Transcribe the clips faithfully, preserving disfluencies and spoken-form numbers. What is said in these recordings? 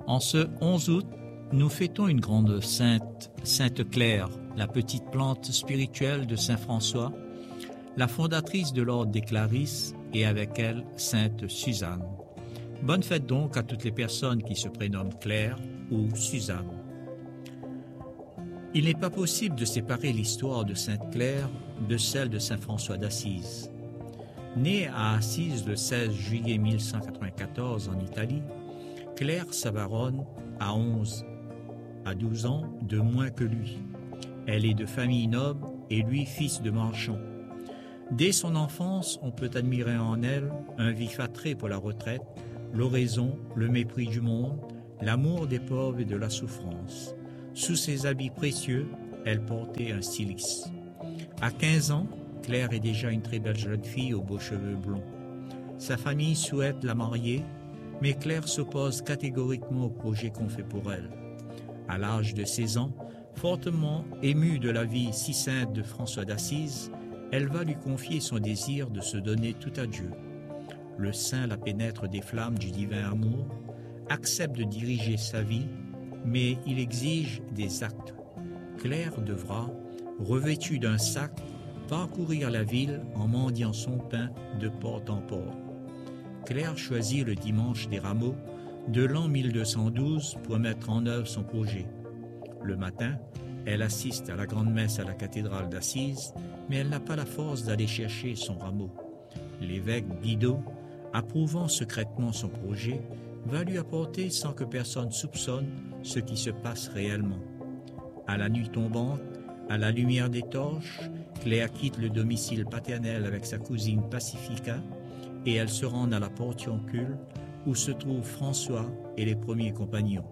En ce onze août, nous fêtons une grande sainte, Sainte Claire, la petite plante spirituelle de Saint François, la fondatrice de l'ordre des Clarisses et avec elle Sainte Suzanne. Bonne fête donc à toutes les personnes qui se prénomment Claire ou Suzanne. Il n'est pas possible de séparer l'histoire de Sainte Claire de celle de Saint François d'Assise. Née à Assise le seize juillet mille cent quatre-vingt-quatorze en Italie, Claire Savaron a onze à douze ans de moins que lui. Elle est de famille noble et lui fils de marchand. Dès son enfance, on peut admirer en elle un vif attrait pour la retraite, l'oraison, le mépris du monde, l'amour des pauvres et de la souffrance. Sous ses habits précieux, elle portait un cilice. À quinze ans, Claire est déjà une très belle jeune fille aux beaux cheveux blonds. Sa famille souhaite la marier, mais Claire s'oppose catégoriquement au projet qu'on fait pour elle. À l'âge de seize ans, fortement émue de la vie si sainte de François d'Assise, elle va lui confier son désir de se donner tout à Dieu. Le saint la pénètre des flammes du divin amour, accepte de diriger sa vie, mais il exige des actes. Claire devra, revêtue d'un sac, parcourir la ville en mendiant son pain de porte en porte. Claire choisit le dimanche des rameaux de l'an mille deux cent douze pour mettre en œuvre son projet. Le matin, elle assiste à la grande messe à la cathédrale d'Assise, mais elle n'a pas la force d'aller chercher son rameau. L'évêque Guido, approuvant secrètement son projet, va lui apporter sans que personne soupçonne ce qui se passe réellement. À la nuit tombante, à la lumière des torches, Claire quitte le domicile paternel avec sa cousine Pacifica et elle se rend à la Portiuncule où se trouvent François et les premiers compagnons.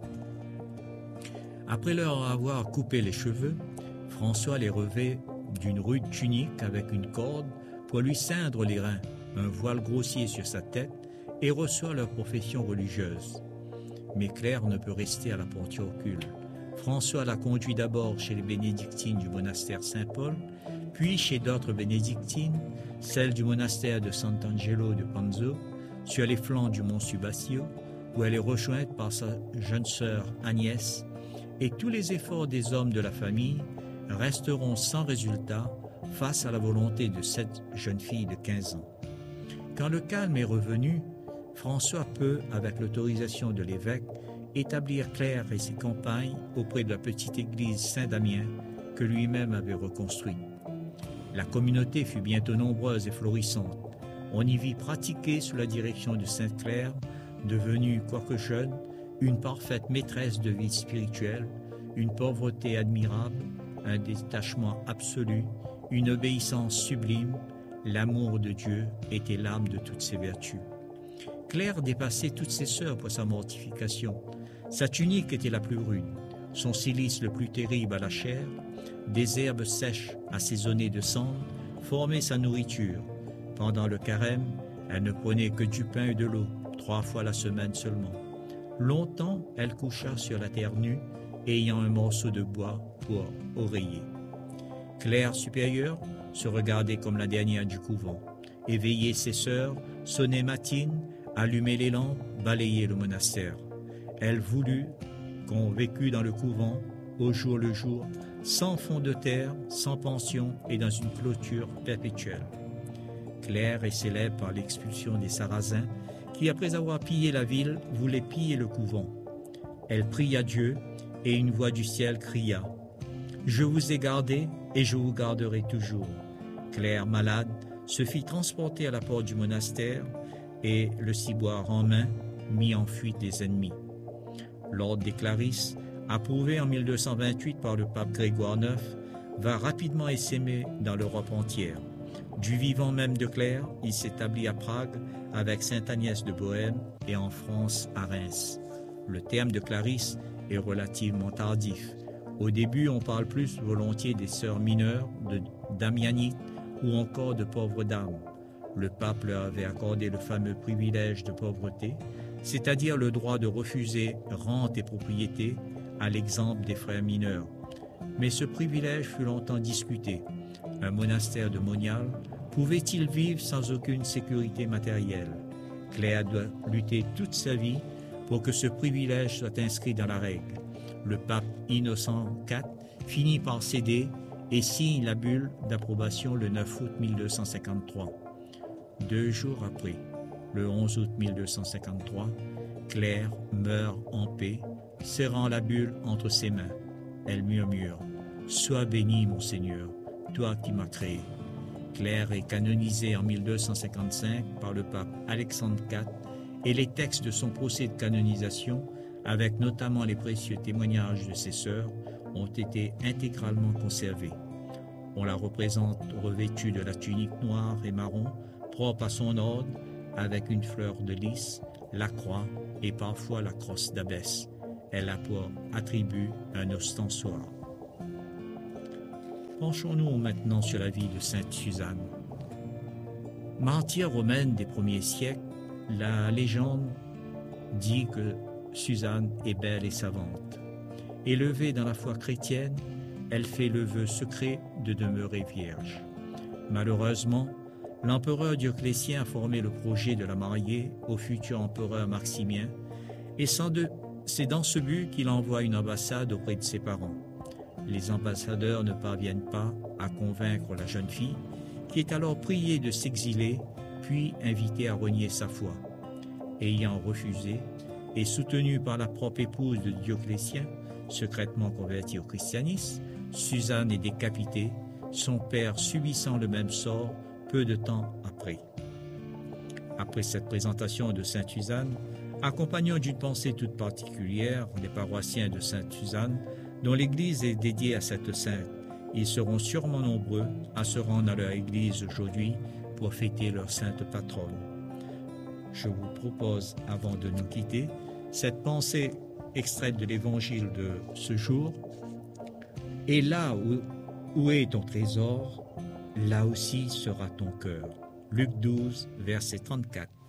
Après leur avoir coupé les cheveux, François les revêt d'une rude tunique avec une corde pour lui ceindre les reins, un voile grossier sur sa tête et reçoit leur profession religieuse. Mais Claire ne peut rester à la Portiuncule. François la conduit d'abord chez les bénédictines du monastère Saint-Paul, puis chez d'autres bénédictines, celle du monastère de Sant'Angelo de Panzo, sur les flancs du mont Subasio, où elle est rejointe par sa jeune sœur Agnès, et tous les efforts des hommes de la famille resteront sans résultat face à la volonté de cette jeune fille de quinze ans. Quand le calme est revenu, François peut, avec l'autorisation de l'évêque, établir Claire et ses compagnes auprès de la petite église Saint-Damien que lui-même avait reconstruite. La communauté fut bientôt nombreuse et florissante. On y vit pratiquer sous la direction de Sainte Claire, devenue, quoique jeune, une parfaite maîtresse de vie spirituelle, une pauvreté admirable, un détachement absolu, une obéissance sublime. L'amour de Dieu était l'âme de toutes ses vertus. Claire dépassait toutes ses sœurs pour sa mortification. Sa tunique était la plus rude, son cilice le plus terrible à la chair, des herbes sèches assaisonnées de cendre formaient sa nourriture. Pendant le carême, elle ne prenait que du pain et de l'eau, trois fois la semaine seulement. Longtemps, elle coucha sur la terre nue, ayant un morceau de bois pour oreiller. Claire supérieure se regardait comme la dernière du couvent, éveillait ses sœurs, sonnait matines, allumait les lampes, balayait le monastère. Elle voulut qu'on vécût dans le couvent, au jour le jour, sans fond de terre, sans pension et dans une clôture perpétuelle. Claire est célèbre par l'expulsion des Sarrasins qui, après avoir pillé la ville, voulaient piller le couvent. Elle pria Dieu et une voix du ciel cria « Je vous ai gardé et je vous garderai toujours ». Claire, malade, se fit transporter à la porte du monastère et, le ciboire en main, mit en fuite les ennemis. L'ordre des Clarisses, approuvé en mille deux cent vingt-huit par le pape Grégoire neuf, va rapidement essaimer dans l'Europe entière. Du vivant même de Claire, il s'établit à Prague avec sainte Agnès de Bohême et en France à Reims. Le terme de Clarisse est relativement tardif. Au début, on parle plus volontiers des sœurs mineures, de Damianites ou encore de pauvres dames. Le pape leur avait accordé le fameux privilège de pauvreté, c'est-à-dire le droit de refuser rente et propriété, à l'exemple des frères mineurs. Mais ce privilège fut longtemps discuté. Un monastère de Monial pouvait-il vivre sans aucune sécurité matérielle? Claire doit lutter toute sa vie pour que ce privilège soit inscrit dans la règle. Le pape Innocent quatre finit par céder et signe la bulle d'approbation le neuf août mille deux cent cinquante-trois. Deux jours après, le onze août mille deux cent cinquante-trois, Claire meurt en paix, serrant la bulle entre ses mains. Elle murmure « Sois béni, mon Seigneur, toi qui m'as créé ». Claire est canonisée en mille deux cent cinquante-cinq par le pape Alexandre quatre et les textes de son procès de canonisation, avec notamment les précieux témoignages de ses sœurs, ont été intégralement conservés. On la représente revêtue de la tunique noire et marron, propre à son ordre, avec une fleur de lys, la croix et parfois la crosse d'abbesse. Elle a pour attribut un ostensoir. Penchons-nous maintenant sur la vie de sainte Suzanne. Martyre romaine des premiers siècles, la légende dit que Suzanne est belle et savante. Élevée dans la foi chrétienne, elle fait le vœu secret de demeurer vierge. Malheureusement, l'empereur Dioclétien a formé le projet de la marier au futur empereur Maximien, et sans de, c'est dans ce but qu'il envoie une ambassade auprès de ses parents. Les ambassadeurs ne parviennent pas à convaincre la jeune fille, qui est alors priée de s'exiler, puis invitée à renier sa foi. Ayant refusé, et soutenue par la propre épouse de Dioclétien, secrètement convertie au christianisme, Suzanne est décapitée, son père subissant le même sort peu de temps après. Après cette présentation de sainte Suzanne, accompagnons d'une pensée toute particulière les paroissiens de sainte Suzanne, dont l'église est dédiée à cette sainte. Ils seront sûrement nombreux à se rendre à leur église aujourd'hui pour fêter leur sainte patronne. Je vous propose, avant de nous quitter, cette pensée extraite de l'évangile de ce jour. Et là où, où est ton trésor, là aussi sera ton cœur. Luc douze, verset trente-quatre.